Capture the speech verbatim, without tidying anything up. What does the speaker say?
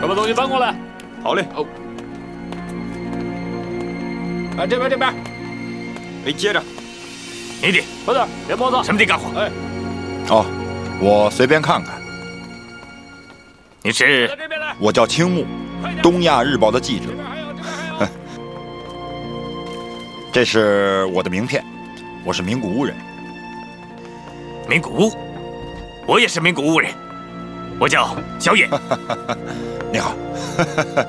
快把东西搬过来。 好嘞。 哦。啊，这边这边。 哎，接着。 你的， 快点，别磨蹭。 什么地干活？ 哎。 哦，我随便看看。 你是？ 我叫青木，东亚日报的记者。 这边还有，这边还有。 这是我的名片，我是名古屋人。 名古屋，我也是名古屋人，我叫小野。 你好。